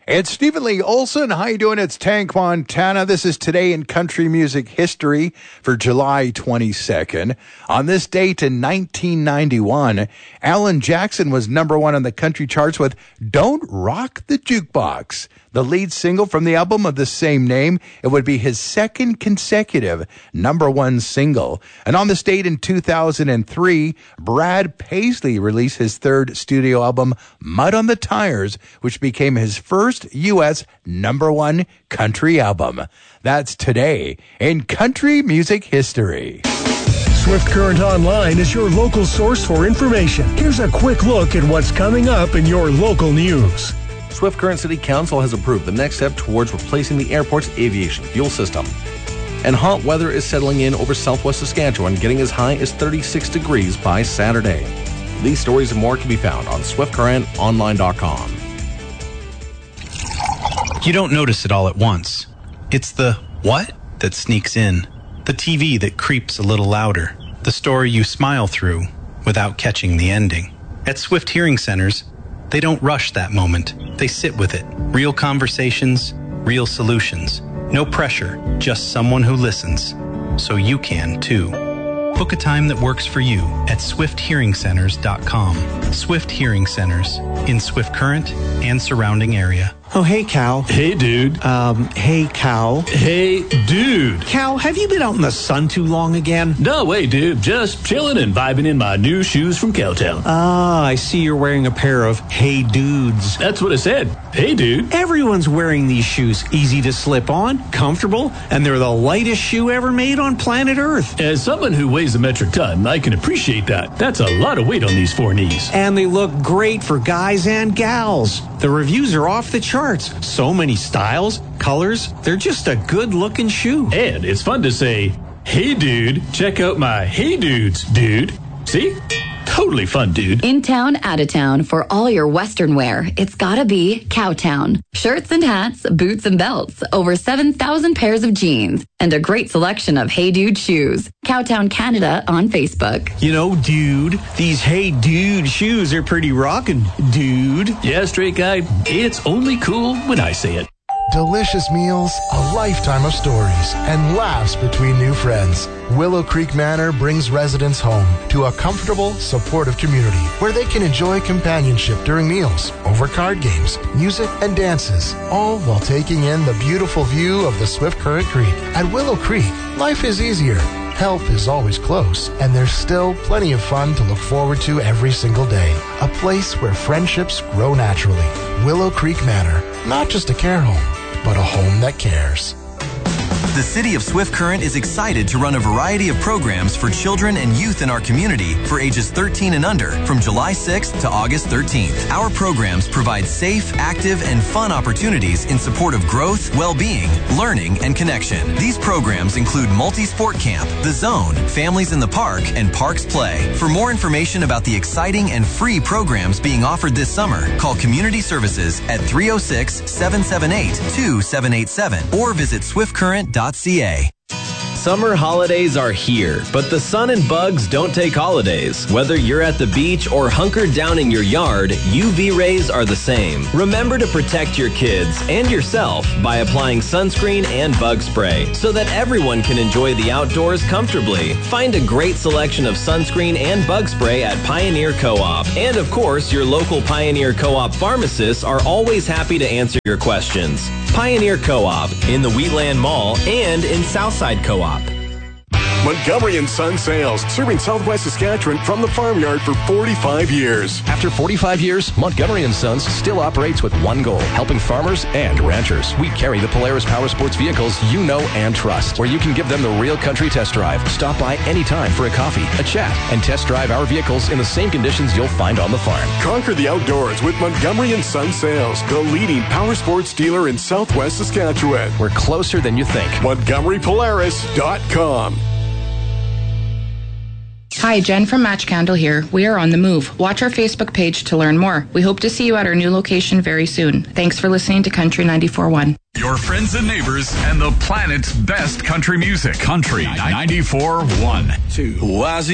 It's Stephen Lee Olson. How you doing? It's Tank Montana. This is Today in Country Music History for July 22nd. On this date in 1991, Alan Jackson was number one on the country charts with Don't Rock the Jukebox, the lead single from the album of the same name. It would be his second consecutive number one single. And on this date in 2003, Brad Paisley released his third studio album, Mud on the Tires, which became his first U.S. number one country album. That's Today in Country Music History. Swift Current Online is your local source for information. Here's a quick look at what's coming up in your local news. Swift Current City Council has approved the next step towards replacing the airport's aviation fuel system. And hot weather is settling in over southwest Saskatchewan, getting as high as 36 degrees by Saturday. These stories and more can be found on swiftcurrentonline.com. You don't notice it all at once. It's the what that sneaks in, the TV that creeps a little louder, the story you smile through without catching the ending. At Swift Hearing Centers, they don't rush that moment. They sit with it. Real conversations, real solutions. No pressure, just someone who listens. So you can, too. Book a time that works for you at swifthearingcenters.com. Swift Hearing Centers in Swift Current and surrounding area. Oh, hey, Cal. Hey, dude. Hey, Cal. Hey, dude. Cal, have you been out in the sun too long again? No way, dude. Just chilling and vibing in my new shoes from Cowtown. Ah, I see you're wearing a pair of Hey Dudes. That's what I said. Hey, dude. Everyone's wearing these shoes. Easy to slip on, comfortable, and they're the lightest shoe ever made on planet Earth. As someone who weighs a metric ton, I can appreciate that. That's a lot of weight on these four knees. And they look great for guys and gals. The reviews are off the charts. So many styles, colors. They're just a good-looking shoe. And it's fun to say, hey, dude, check out my Hey Dudes, dude. See? Totally fun, dude. In town, out of town, for all your Western wear, it's gotta be Cowtown. Shirts and hats, boots and belts, over 7,000 pairs of jeans, and a great selection of Hey Dude shoes. Cowtown Canada on Facebook. You know, dude, these Hey Dude shoes are pretty rockin', dude. Yeah, straight guy, it's only cool when I say it. Delicious meals, a lifetime of stories, and laughs between new friends. Willow Creek Manor brings residents home to a comfortable, supportive community where they can enjoy companionship during meals, over card games, music, and dances, all while taking in the beautiful view of the Swift Current Creek. At Willow Creek, life is easier. Help is always close, and there's still plenty of fun to look forward to every single day. A place where friendships grow naturally. Willow Creek Manor, not just a care home, but a home that cares. The City of Swift Current is excited to run a variety of programs for children and youth in our community for ages 13 and under from July 6th to August 13th. Our programs provide safe, active, and fun opportunities in support of growth, well-being, learning, and connection. These programs include Multi-Sport Camp, The Zone, Families in the Park, and Parks Play. For more information about the exciting and free programs being offered this summer, call Community Services at 306-778-2787 or visit swiftcurrent.ca. Summer holidays are here, but the sun and bugs don't take holidays. Whether you're at the beach or hunkered down in your yard, UV rays are the same. Remember to protect your kids and yourself by applying sunscreen and bug spray so that everyone can enjoy the outdoors comfortably. Find a great selection of sunscreen and bug spray at Pioneer Co-op. And of course, your local Pioneer Co-op pharmacists are always happy to answer your questions. Pioneer Co-op in the Wheatland Mall and in Southside Co-op. Montgomery & Son Sales, serving Southwest Saskatchewan from the farmyard for 45 years. After 45 years, Montgomery & Sons still operates with one goal, helping farmers and ranchers. We carry the Polaris Power Sports vehicles you know and trust, where you can give them the real country test drive. Stop by anytime for a coffee, a chat, and test drive our vehicles in the same conditions you'll find on the farm. Conquer the outdoors with Montgomery & Son Sales, the leading power sports dealer in Southwest Saskatchewan. We're closer than you think. MontgomeryPolaris.com. Hi, Jen from Match Candle here. We are on the move. Watch our Facebook page to learn more. We hope to see you at our new location very soon. Thanks for listening to Country 94.1. Your friends and neighbors and the planet's best country music. Country 94.1.